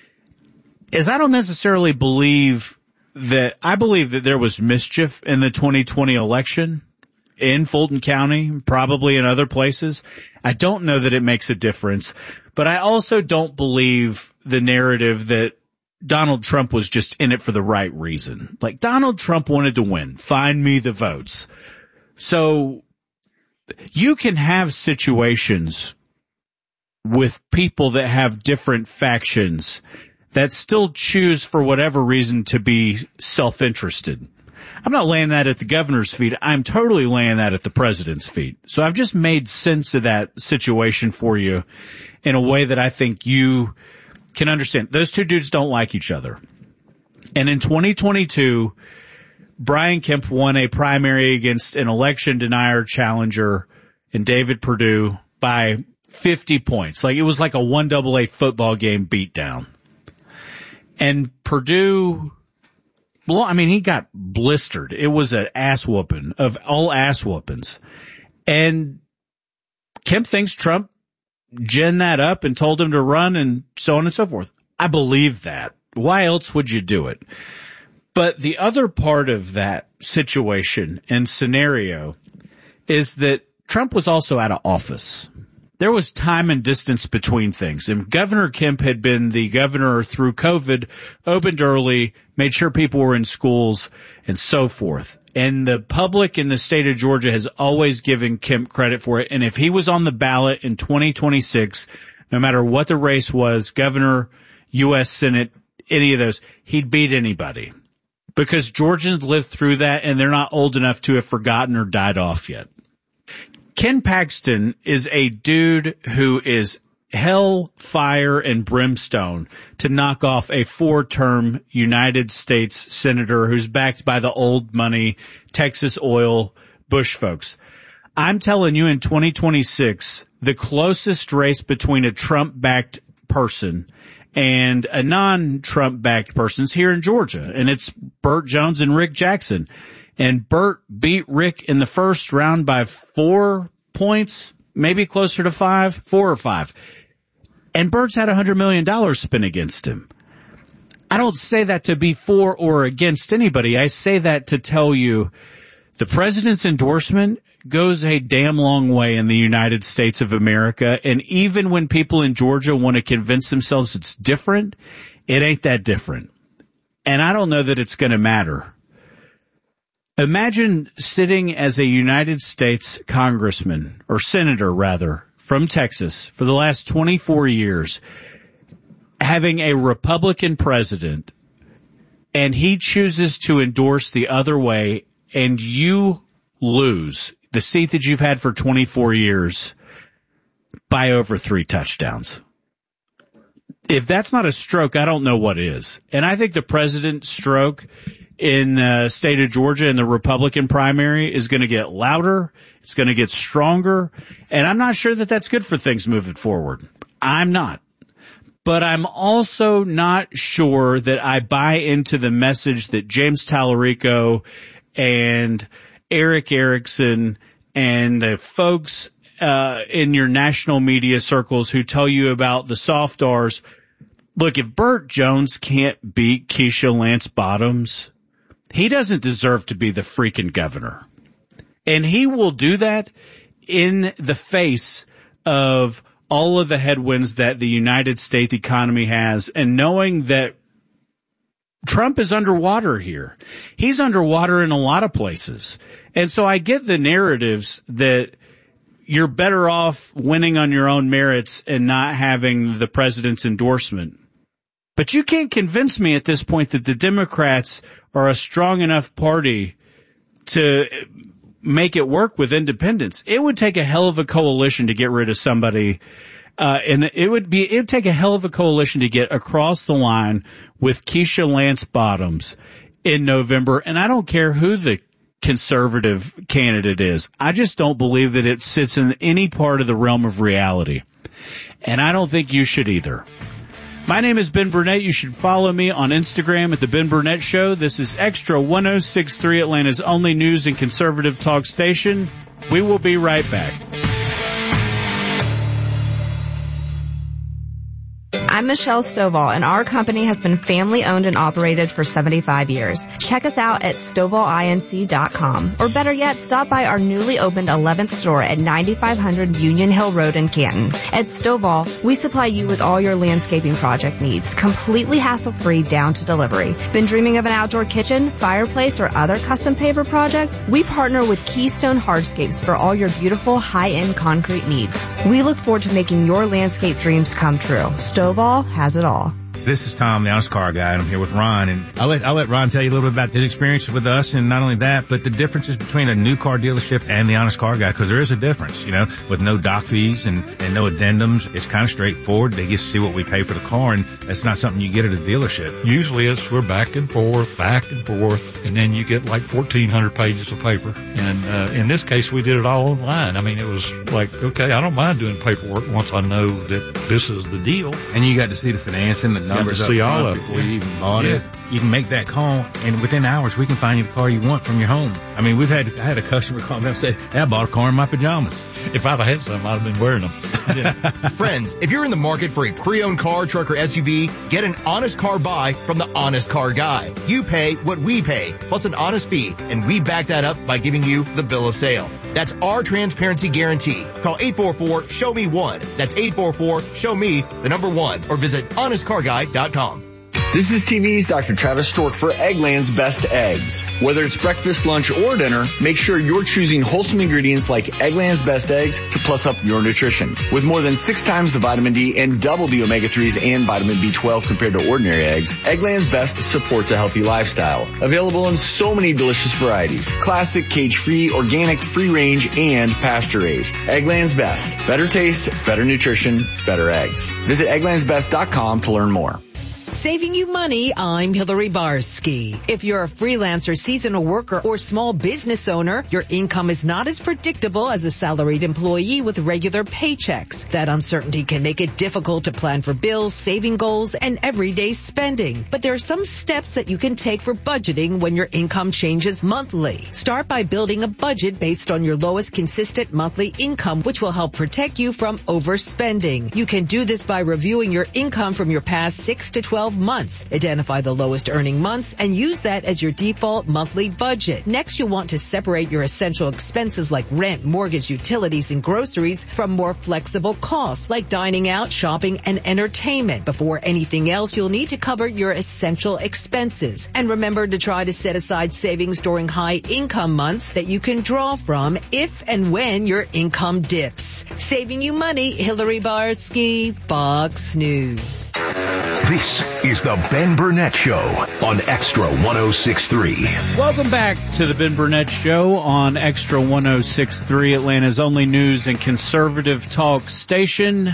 S21: is I don't necessarily believe that – I believe that there was mischief in the 2020 election in Fulton County, probably in other places. I don't know that it makes a difference, but I also don't believe the narrative that Donald Trump was just in it for the right reason. Like, Donald Trump wanted to win. Find me the votes. So you can have situations with people that have different factions that still choose for whatever reason to be self-interested. I'm not laying that at the governor's feet. I'm totally laying that at the president's feet. So I've just made sense of that situation for you in a way that I think you can understand. Those two dudes don't like each other. And in 2022, Brian Kemp won a primary against an election denier challenger in David Perdue by 50 points. Like, it was like a 1AA football game beatdown. And Perdue, well, I mean, he got blistered. It was an ass whooping of all ass whoopings. And Kemp thinks Trump ginned that up and told him to run and so on and so forth. I believe that. Why else would you do it? But the other part of that situation and scenario is that Trump was also out of office. There was time and distance between things. And Governor Kemp had been the governor through COVID, opened early, made sure people were in schools, and so forth. And the public in the state of Georgia has always given Kemp credit for it. And if he was on the ballot in 2026, no matter what the race was, governor, U.S. Senate, any of those, he'd beat anybody. Because Georgians lived through that, and they're not old enough to have forgotten or died off yet. Ken Paxton is a dude who is hell, fire, and brimstone to knock off a 4-term United States senator who's backed by the old money Texas oil Bush folks. I'm telling you, in 2026, the closest race between a Trump-backed person and a non-Trump-backed person's here in Georgia, and it's Burt Jones and Rick Jackson. And Burt beat Rick in the first round by 4 points, maybe closer to 5, 4 or 5. And Burt's had $100 million spent against him. I don't say that to be for or against anybody. I say that to tell you the president's endorsement goes a damn long way in the United States of America. And even when people in Georgia want to convince themselves it's different, it ain't that different. And I don't know that it's going to matter. Imagine sitting as a United States congressman, or senator rather, from Texas for the last 24 years, having a Republican president, and he chooses to endorse the other way, and you lose the seat that you've had for 24 years by over 3 touchdowns. If that's not a stroke, I don't know what is. And I think the president's stroke in the state of Georgia in the Republican primary is going to get louder. It's going to get stronger. And I'm not sure that that's good for things moving forward. I'm not. But I'm also not sure that I buy into the message that James Tallarico and Eric Erickson and the folks in your national media circles who tell you about the soft R's. Look, if Burt Jones can't beat Keisha Lance Bottoms, he doesn't deserve to be the freaking governor. And he will do that in the face of all of the headwinds that the United States economy has, and knowing that Trump is underwater here. He's underwater in a lot of places. And so I get the narratives that you're better off winning on your own merits and not having the president's endorsement. But you can't convince me at this point that the Democrats are a strong enough party to make it work with independents. It would take a hell of a coalition to get rid of somebody. And it would take a hell of a coalition to get across the line with Keisha Lance Bottoms in November. And I don't care who the conservative candidate is. I just don't believe that it sits in any part of the realm of reality. And I don't think you should either. My name is Ben Burnett. You should follow me on Instagram at The Ben Burnett Show. This is Extra 106.3, Atlanta's only news and conservative talk station. We will be right back.
S1: I'm Michelle Stovall, and our company has been family-owned and operated for 75 years. Check us out at StovallINC.com, or better yet, stop by our newly opened 11th store at 9500 Union Hill Road in Canton. At Stovall, we supply you with all your landscaping project needs, completely hassle-free down to delivery. Been dreaming of an outdoor kitchen, fireplace, or other custom paver project? We partner with Keystone Hardscapes for all your beautiful high-end concrete needs. We look forward to making your landscape dreams come true. Stovall has it all.
S10: This is Tom, the Honest Car Guy, and I'm here with Ron. And I'll let Ron tell you a little bit about his experience with us, and not only that, but the differences between a new car dealership and the Honest Car Guy, because there is a difference, with no doc fees and no addendums. It's kind of straightforward. They get to see what we pay for the car, and that's not something you get at a dealership.
S22: Usually we're back and forth, and then you get like 1,400 pages of paper. And in this case, we did it all online. I mean, it was like, okay, I don't mind doing paperwork once I know that this is the deal.
S10: And you got to see the financing, the numbers
S22: see all of
S10: before you even bought it. You can make that call, and within hours, we can find you the car you want from your home. I mean, I had a customer call me up and say, hey, I bought a car in my pajamas.
S22: If I'd have had some, I'd have been wearing them.
S9: Yeah. Friends, if you're in the market for a pre-owned car, truck, or SUV, get an honest car buy from the Honest Car Guy. You pay what we pay, plus an honest fee, and we back that up by giving you the bill of sale. That's our transparency guarantee. Call 844-SHOW-ME-1. That's 844-SHOW-ME-1, or visit honestcarguy.com.
S23: This is TV's Dr. Travis Stork for Eggland's Best Eggs. Whether it's breakfast, lunch, or dinner, make sure you're choosing wholesome ingredients like Eggland's Best Eggs to plus up your nutrition. With more than 6 times the vitamin D and double the omega-3s and vitamin B12 compared to ordinary eggs, Eggland's Best supports a healthy lifestyle. Available in so many delicious varieties. Classic, cage-free, organic, free-range, and pasture-raised. Eggland's Best. Better taste, better nutrition, better eggs. Visit egglandsbest.com to learn more.
S24: Saving you money, I'm Hillary Barsky. If you're a freelancer, seasonal worker, or small business owner, your income is not as predictable as a salaried employee with regular paychecks. That uncertainty can make it difficult to plan for bills, saving goals, and everyday spending. But there are some steps that you can take for budgeting when your income changes monthly. Start by building a budget based on your lowest consistent monthly income, which will help protect you from overspending. You can do this by reviewing your income from your past 6 to 12 months. Identify the lowest earning months and use that as your default monthly budget. Next, you'll want to separate your essential expenses like rent, mortgage, utilities, and groceries from more flexible costs like dining out, shopping, and entertainment. Before anything else, you'll need to cover your essential expenses. And remember to try to set aside savings during high income months that you can draw from if and when your income dips. Saving you money, Hillary Barsky, Fox News.
S2: This is the Ben Burnett Show on Extra 106.3.
S21: Welcome back to the Ben Burnett Show on Extra 106.3, Atlanta's only news and conservative talk station.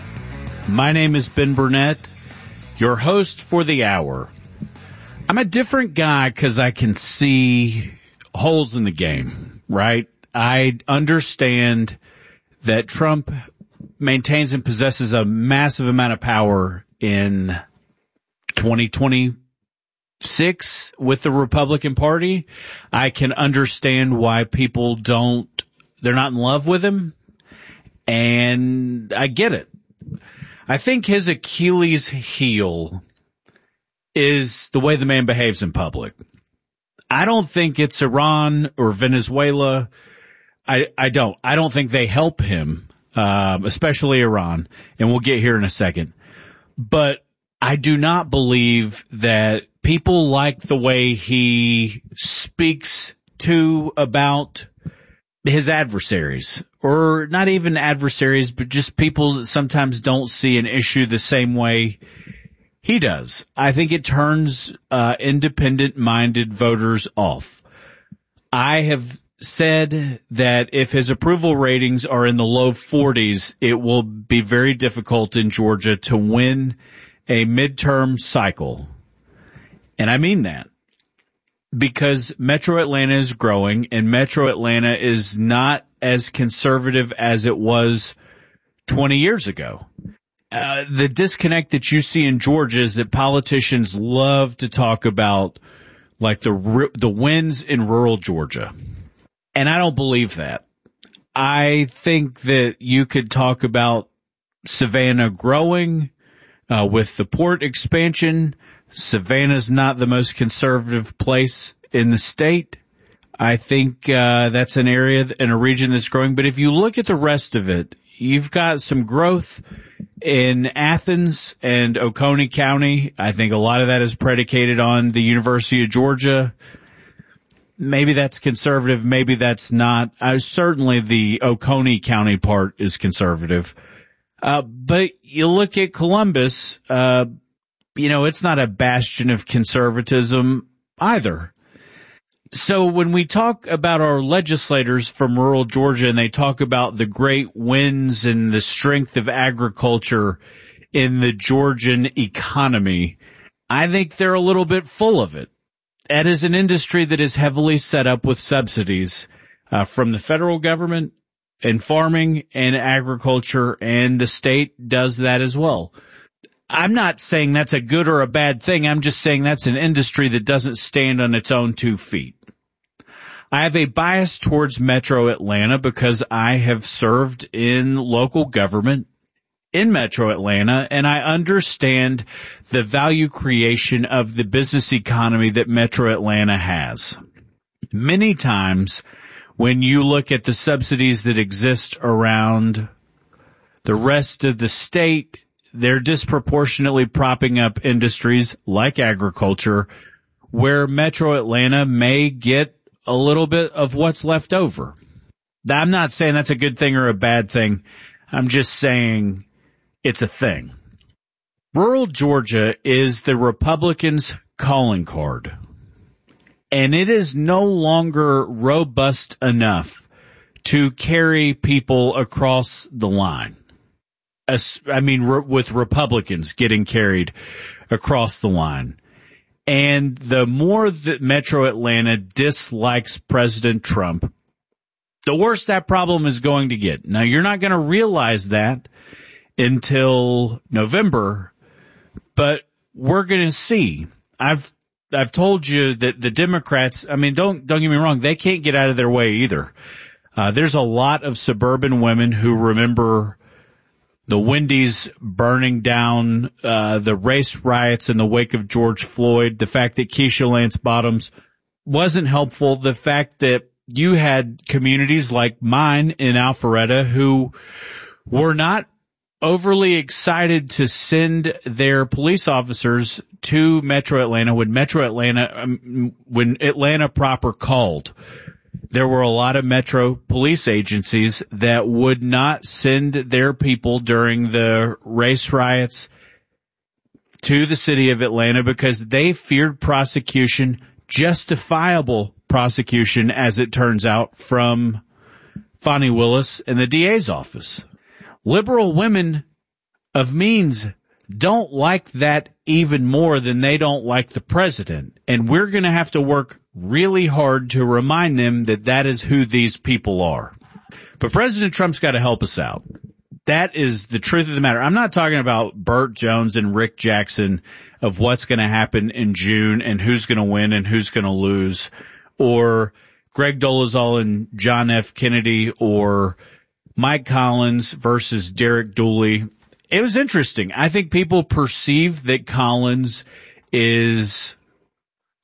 S21: My name is Ben Burnett, your host for the hour. I'm a different guy because I can see holes in the game, right? I understand that Trump maintains and possesses a massive amount of power in 2026 with the Republican Party. I can understand why people they're not in love with him, and I get it. I think his Achilles heel is the way the man behaves in public. I don't think it's Iran or Venezuela I don't think they help him, especially Iran, and we'll get here in a second. But I do not believe that people like the way he speaks about his adversaries, or not even adversaries, but just people that sometimes don't see an issue the same way he does. I think it turns independent-minded voters off. I have said that if his approval ratings are in the low 40s, it will be very difficult in Georgia to win a midterm cycle. And I mean that. Because Metro Atlanta is growing, and Metro Atlanta is not as conservative as it was 20 years ago. The disconnect that you see in Georgia is that politicians love to talk about like the wins in rural Georgia. And I don't believe that. I think that you could talk about Savannah growing with the port expansion. Savannah's not the most conservative place in the state. I think that's an area and a region that's growing. But if you look at the rest of it, you've got some growth in Athens and Oconee County. I think a lot of that is predicated on the University of Georgia. Maybe that's conservative. Maybe that's not. Certainly the Oconee County part is conservative. But you look at Columbus, it's not a bastion of conservatism either. So when we talk about our legislators from rural Georgia and they talk about the great wins and the strength of agriculture in the Georgian economy, I think they're a little bit full of it. That is an industry that is heavily set up with subsidies from the federal government and farming and agriculture, and the state does that as well. I'm not saying that's a good or a bad thing. I'm just saying that's an industry that doesn't stand on its own 2 feet. I have a bias towards Metro Atlanta because I have served in local government in Metro Atlanta, and I understand the value creation of the business economy that Metro Atlanta has. Many times when you look at the subsidies that exist around the rest of the state, they're disproportionately propping up industries like agriculture, where Metro Atlanta may get a little bit of what's left over. I'm not saying that's a good thing or a bad thing. I'm just saying it's a thing. Rural Georgia is the Republicans' calling card, and it is no longer robust enough to carry people across the line. With Republicans getting carried across the line. And the more that Metro Atlanta dislikes President Trump, the worse that problem is going to get. Now, you're not going to realize that until November, but we're going to see. I've told you that the Democrats, don't get me wrong, they can't get out of their way either. There's a lot of suburban women who remember the Wendy's burning down, the race riots in the wake of George Floyd, the fact that Keisha Lance Bottoms wasn't helpful, the fact that you had communities like mine in Alpharetta who were not overly excited to send their police officers to Metro Atlanta when Atlanta proper called. There were a lot of Metro police agencies that would not send their people during the race riots to the city of Atlanta because they feared prosecution, justifiable prosecution, as it turns out, from Fani Willis and the DA's office. Liberal women of means don't like that even more than they don't like the president. And we're going to have to work really hard to remind them that that is who these people are. But President Trump's got to help us out. That is the truth of the matter. I'm not talking about Burt Jones and Rick Jackson of what's going to happen in June and who's going to win and who's going to lose, or Greg Dolezal and John F. Kennedy, or Mike Collins versus Derek Dooley. It was interesting. I think people perceive that Collins is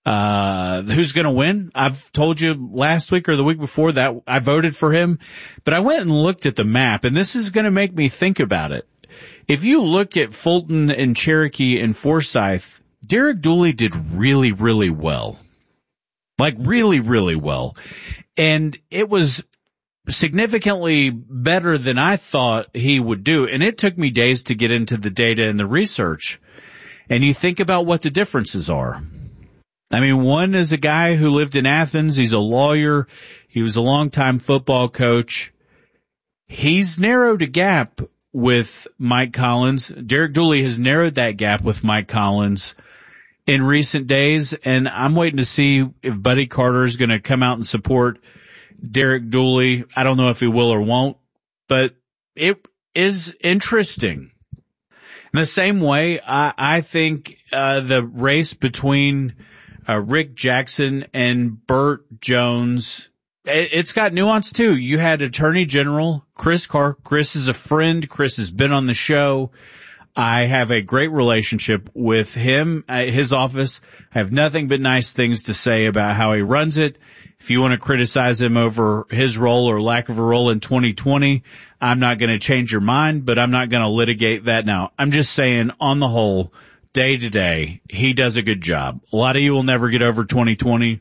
S21: Who's going to win? I've told you last week or the week before that I voted for him, but I went and looked at the map, and this is going to make me think about it. If you look at Fulton and Cherokee and Forsyth, Derek Dooley did really, really well. Like really, really well. And it was significantly better than I thought he would do. And it took me days to get into the data and the research. And you think about what the differences are. I mean, one is a guy who lived in Athens. He's a lawyer. He was a longtime football coach. He's narrowed a gap with Mike Collins. Derek Dooley has narrowed that gap with Mike Collins in recent days, and I'm waiting to see if Buddy Carter is going to come out and support Derek Dooley. I don't know if he will or won't, but it is interesting. In the same way, I think the race between Rick Jackson and Burt Jones, it's got nuance too. You had Attorney General Chris Carr. Chris is a friend. Chris has been on the show. I have a great relationship with him at his office. I have nothing but nice things to say about how he runs it. If you want to criticize him over his role or lack of a role in 2020, I'm not going to change your mind, but I'm not going to litigate that now. I'm just saying, on the whole, day to day, he does a good job. A lot of you will never get over 2020.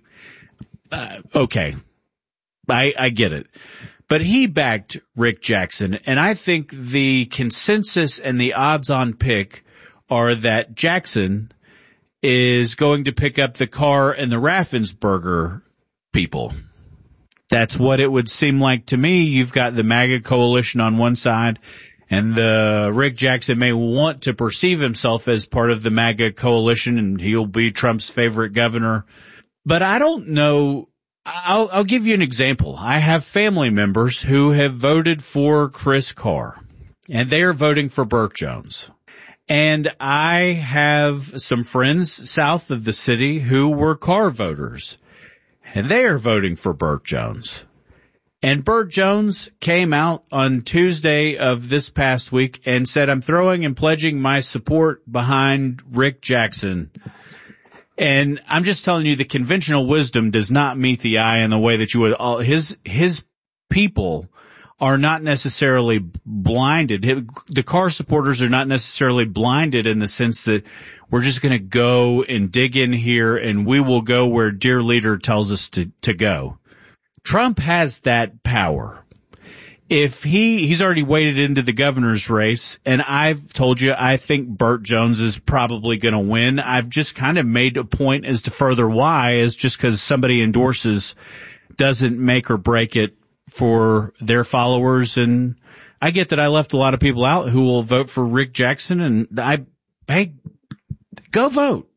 S21: Okay. I get it. But he backed Rick Jackson, and I think the consensus and the odds-on pick are that Jackson is going to pick up the Carr and the Raffensperger people. That's what it would seem like to me. You've got the MAGA coalition on one side, and the Rick Jackson may want to perceive himself as part of the MAGA coalition, and he'll be Trump's favorite governor. But I don't know. I'll give you an example. I have family members who have voted for Chris Carr, and they are voting for Burt Jones. And I have some friends south of the city who were Carr voters, and they are voting for Burt Jones. And Burt Jones came out on Tuesday of this past week and said, I'm throwing and pledging my support behind Rick Jackson. And I'm just telling you, the conventional wisdom does not meet the eye in the way that you would. His people are not necessarily blinded. The Carr supporters are not necessarily blinded in the sense that we're just going to go and dig in here and we will go where dear leader tells us to go. Trump has that power. If he's already waded into the governor's race, and I've told you I think Burt Jones is probably going to win. I've just kind of made a point as to further why is just because somebody endorses doesn't make or break it for their followers. And I get that I left a lot of people out who will vote for Rick Jackson, and hey, go vote.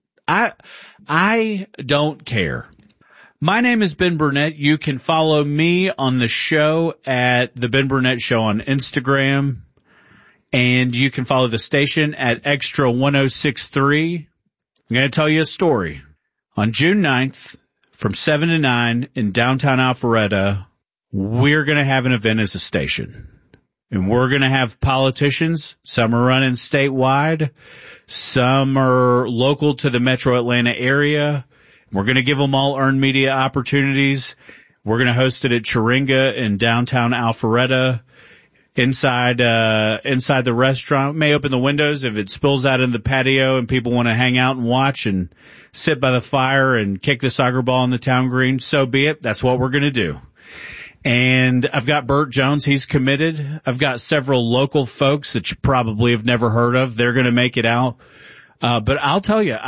S21: I don't care. My name is Ben Burnett. You can follow me on the show at The Ben Burnett Show on Instagram. And you can follow the station at Extra 1063. I'm going to tell you a story. On June 9th, from 7 to 9 in downtown Alpharetta, we're going to have an event as a station. And we're going to have politicians. Some are running statewide. Some are local to the metro Atlanta area. We're going to give them all earned media opportunities. We're going to host it at Chiringa in downtown Alpharetta. Inside the restaurant. May open the windows if it spills out in the patio and people want to hang out and watch and sit by the fire and kick the soccer ball on the town green. So be it. That's what we're going to do. And I've got Burt Jones. He's committed. I've got several local folks that you probably have never heard of. They're going to make it out. But I'll tell you,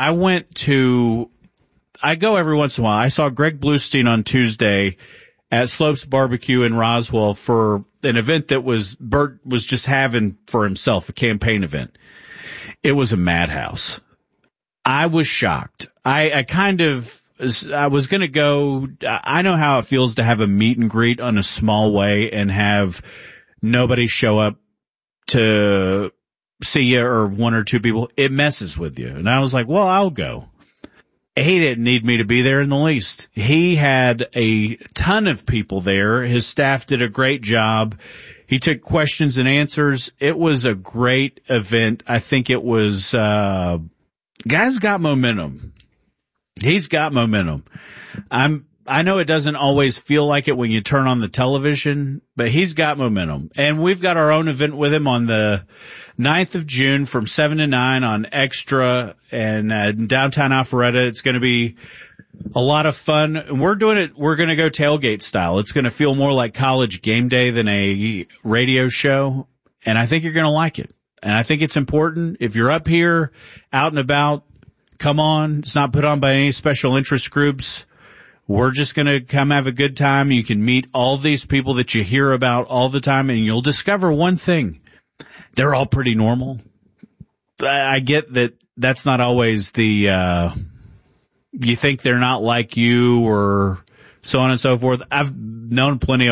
S21: I go every once in a while. I saw Greg Bluestein on Tuesday at Slopes Barbecue in Roswell for an event that Burt was just having for himself, a campaign event. It was a madhouse. I was shocked. I was going to go. I know how it feels to have a meet and greet on a small way and have nobody show up to see you or one or two people. It messes with you. And I was like, well, I'll go. He didn't need me to be there in the least. He had a ton of people there. His staff did a great job. He took questions and answers. It was a great event. I think it was, guys got momentum. He's got momentum. I know it doesn't always feel like it when you turn on the television, but he's got momentum. And we've got our own event with him on the 9th of June from 7 to 9 on Extra and downtown Alpharetta. It's going to be a lot of fun. And we're going to go tailgate style. It's going to feel more like college game day than a radio show. And I think you're going to like it. And I think it's important. If you're up here, out and about, come on. It's not put on by any special interest groups. We're just going to come have a good time. You can meet all these people that you hear about all the time, and you'll discover one thing. They're all pretty normal. I get that that's not always the you think they're not like you or so on and so forth. I've known plenty of